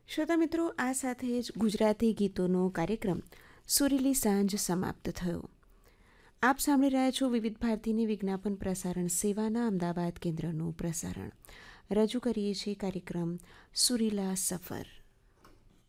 શ્રોતા મિત્રો, આ સાથે જ ગુજરાતી ગીતોનો કાર્યક્રમ સુરીલી સાંજ સમાપ્ત થયો. આપ સાંભળી રહ્યા છો વિવિધ ભારતીની વિજ્ઞાપન પ્રસારણ સેવાના અમદાવાદ કેન્દ્રનું પ્રસારણ. રજૂ કરીએ છીએ કાર્યક્રમ સુરીલા સફર.